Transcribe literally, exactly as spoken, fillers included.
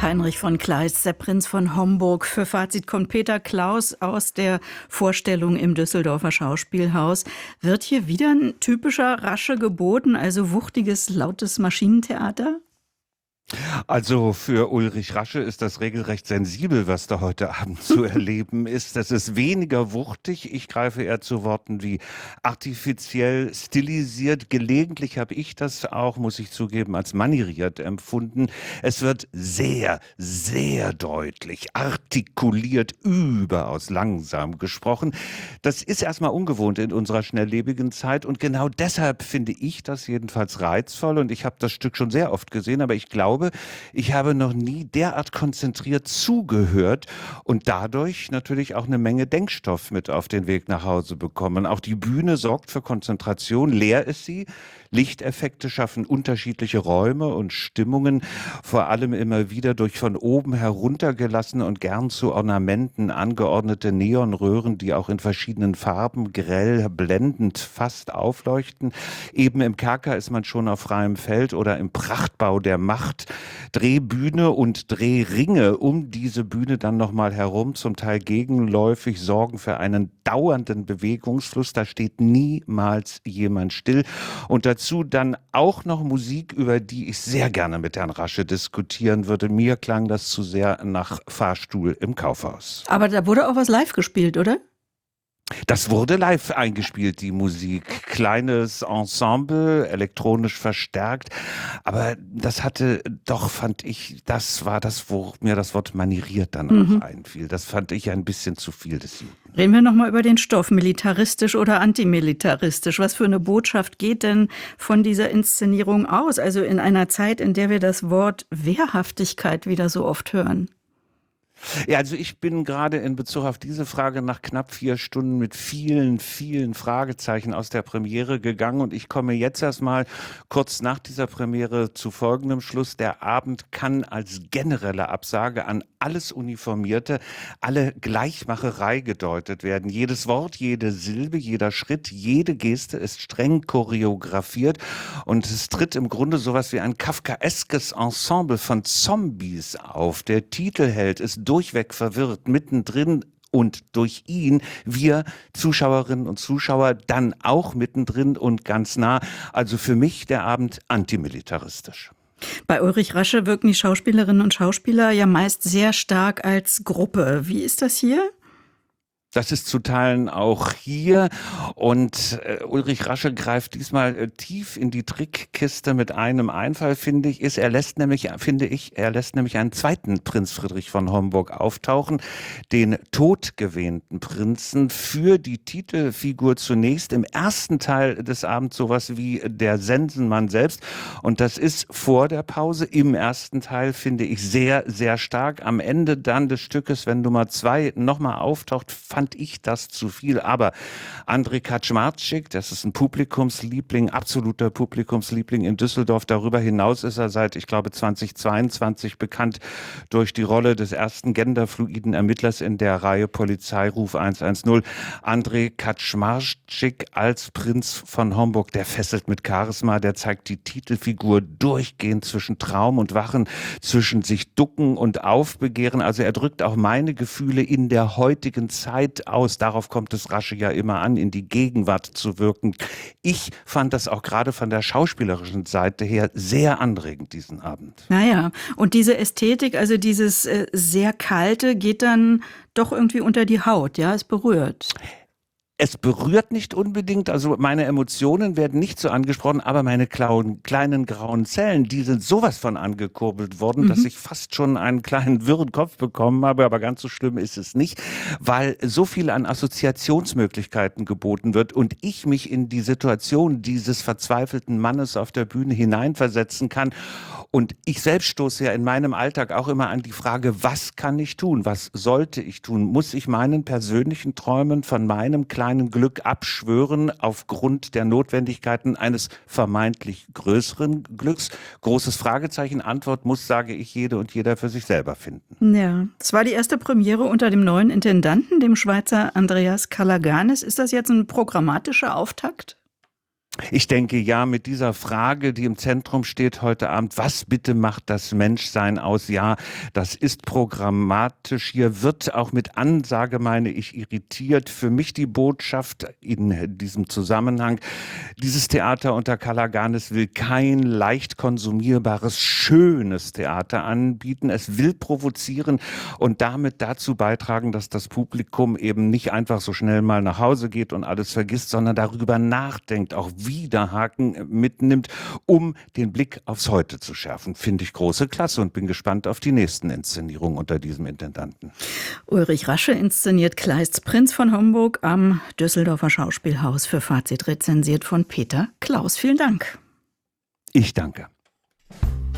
Heinrich von Kleist, der Prinz von Homburg. Für Fazit kommt Peter Klaus aus der Vorstellung im Düsseldorfer Schauspielhaus. Wird hier wieder ein typischer Rasche geboten, also wuchtiges, lautes Maschinentheater? Also für Ulrich Rasche ist das regelrecht sensibel, was da heute Abend zu erleben ist. Das ist weniger wuchtig. Ich greife eher zu Worten wie artifiziell, stilisiert. Gelegentlich habe ich das auch, muss ich zugeben, als manieriert empfunden. Es wird sehr, sehr deutlich, artikuliert, überaus langsam gesprochen. Das ist erstmal ungewohnt in unserer schnelllebigen Zeit und genau deshalb finde ich das jedenfalls reizvoll und ich habe das Stück schon sehr oft gesehen, aber ich glaube, ich habe noch nie derart konzentriert zugehört und dadurch natürlich auch eine Menge Denkstoff mit auf den Weg nach Hause bekommen. Auch die Bühne sorgt für Konzentration, leer ist sie. Lichteffekte schaffen unterschiedliche Räume und Stimmungen, vor allem immer wieder durch von oben heruntergelassene und gern zu Ornamenten angeordnete Neonröhren, die auch in verschiedenen Farben grell, blendend fast aufleuchten. Eben im Kerker ist man schon auf freiem Feld oder im Prachtbau der Macht. Drehbühne und Drehringe um diese Bühne dann nochmal herum, zum Teil gegenläufig, sorgen für einen dauernden Bewegungsfluss. Da steht niemals jemand still. Und dazu dann auch noch Musik, über die ich sehr gerne mit Herrn Rasche diskutieren würde. Mir klang das zu sehr nach Fahrstuhl im Kaufhaus. Aber da wurde auch was live gespielt, oder? Das wurde live eingespielt, die Musik. Kleines Ensemble, elektronisch verstärkt. Aber das hatte doch, fand ich, das war das, wo mir das Wort manieriert dann Mhm. auch einfiel. Das fand ich ein bisschen zu viel des Guten. Reden wir nochmal über den Stoff, militaristisch oder antimilitaristisch. Was für eine Botschaft geht denn von dieser Inszenierung aus? Also in einer Zeit, in der wir das Wort Wehrhaftigkeit wieder so oft hören. Ja, also ich bin gerade in Bezug auf diese Frage nach knapp vier Stunden mit vielen, vielen Fragezeichen aus der Premiere gegangen und ich komme jetzt erstmal kurz nach dieser Premiere zu folgendem Schluss. Der Abend kann als generelle Absage an alles Uniformierte, alle Gleichmacherei gedeutet werden. Jedes Wort, jede Silbe, jeder Schritt, jede Geste ist streng choreografiert und es tritt im Grunde sowas wie ein kafkaeskes Ensemble von Zombies auf. Der Titelheld ist durchweg verwirrt, mittendrin und durch ihn wir Zuschauerinnen und Zuschauer dann auch mittendrin und ganz nah. Also für mich der Abend antimilitaristisch. Bei Ulrich Rasche wirken die Schauspielerinnen und Schauspieler ja meist sehr stark als Gruppe. Wie ist das hier? Das ist zu Teilen auch hier und äh, Ulrich Rasche greift diesmal äh, tief in die Trickkiste mit einem Einfall, finde ich, ist, er lässt nämlich, finde ich, er lässt nämlich einen zweiten Prinz Friedrich von Homburg auftauchen, den todgewehnten Prinzen, für die Titelfigur zunächst im ersten Teil des Abends sowas wie der Sensenmann selbst und das ist vor der Pause, im ersten Teil finde ich sehr, sehr stark, am Ende dann des Stückes, wenn Nummer zwei nochmal auftaucht, fand ich das zu viel, aber André Kaczmarczyk, das ist ein Publikumsliebling, absoluter Publikumsliebling in Düsseldorf. Darüber hinaus ist er seit, ich glaube, zweitausendzweiundzwanzig bekannt durch die Rolle des ersten genderfluiden Ermittlers in der Reihe Polizeiruf hundertzehn. André Kaczmarczyk als Prinz von Homburg, der fesselt mit Charisma, der zeigt die Titelfigur durchgehend zwischen Traum und Wachen, zwischen sich ducken und aufbegehren. Also er drückt auch meine Gefühle in der heutigen Zeit aus. Darauf kommt es Rasche ja immer an, in die Gegenwart zu wirken. Ich fand das auch gerade von der schauspielerischen Seite her sehr anregend, diesen Abend. Naja, und diese Ästhetik, also dieses äh, sehr Kalte, geht dann doch irgendwie unter die Haut, ja, es berührt. Es berührt nicht unbedingt, also meine Emotionen werden nicht so angesprochen, aber meine klauen, kleinen grauen Zellen, die sind sowas von angekurbelt worden, mhm. dass ich fast schon einen kleinen wirren Kopf bekommen habe, aber ganz so schlimm ist es nicht, weil so viel an Assoziationsmöglichkeiten geboten wird und ich mich in die Situation dieses verzweifelten Mannes auf der Bühne hineinversetzen kann. Und ich selbst stoße ja in meinem Alltag auch immer an die Frage, was kann ich tun? Was sollte ich tun? Muss ich meinen persönlichen Träumen von meinem kleinen Glück abschwören aufgrund der Notwendigkeiten eines vermeintlich größeren Glücks? Großes Fragezeichen. Antwort muss, sage ich, jede und jeder für sich selber finden. Ja, das war die erste Premiere unter dem neuen Intendanten, dem Schweizer Andreas Calaganis. Ist das jetzt ein programmatischer Auftakt? Ich denke, ja, mit dieser Frage, die im Zentrum steht heute Abend, was bitte macht das Menschsein aus? Ja, das ist programmatisch. Hier wird auch mit Ansage, meine ich, irritiert. Für mich die Botschaft in diesem Zusammenhang: Dieses Theater unter Calaganis will kein leicht konsumierbares, schönes Theater anbieten. Es will provozieren und damit dazu beitragen, dass das Publikum eben nicht einfach so schnell mal nach Hause geht und alles vergisst, sondern darüber nachdenkt, auch Widerhaken mitnimmt, um den Blick aufs Heute zu schärfen. Finde ich große Klasse und bin gespannt auf die nächsten Inszenierungen unter diesem Intendanten. Ulrich Rasche inszeniert Kleists Prinz von Homburg am Düsseldorfer Schauspielhaus, für Fazit rezensiert von Peter Klaus. Vielen Dank. Ich danke.